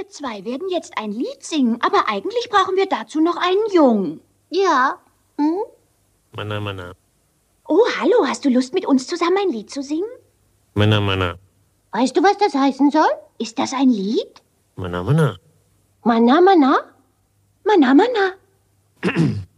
Wir zwei werden jetzt ein Lied singen, aber eigentlich brauchen wir dazu noch einen Jungen. Ja. Mana, mana. Oh, hallo, hast du Lust, mit uns zusammen ein Lied zu singen? Mana, mana. Weißt du, was das heißen soll? Ist das ein Lied? Mana, mana. Mana, mana? Mana, mana.